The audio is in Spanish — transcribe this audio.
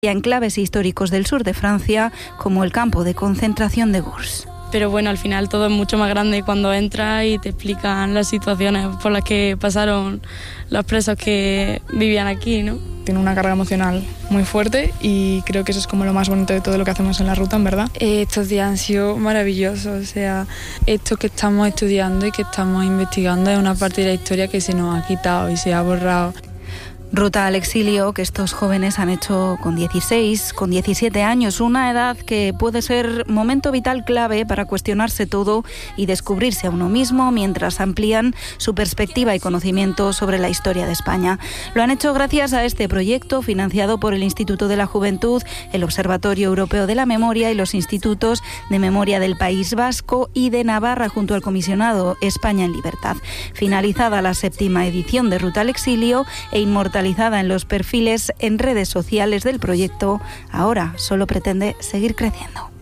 y enclaves históricos del sur de Francia, como el campo de concentración de Gurs. Pero bueno, al final todo es mucho más grande cuando entras y te explican las situaciones por las que pasaron los presos que vivían aquí, ¿no? Tiene una carga emocional muy fuerte y creo que eso es como lo más bonito de todo lo que hacemos en la ruta, en verdad. Estos días han sido maravillosos, o sea, esto que estamos estudiando y que estamos investigando es una parte de la historia que se nos ha quitado y se ha borrado. Ruta al exilio que estos jóvenes han hecho con 16, con 17 años, una edad que puede ser momento vital clave para cuestionarse todo y descubrirse a uno mismo mientras amplían su perspectiva y conocimiento sobre la historia de España. Lo han hecho gracias a este proyecto financiado por el Instituto de la Juventud, el Observatorio Europeo de la Memoria y los Institutos de Memoria del País Vasco y de Navarra junto al comisionado España en Libertad. Finalizada la 7ª edición de Ruta al exilio e inmortalizada en los perfiles en redes sociales del proyecto, ahora solo pretende seguir creciendo.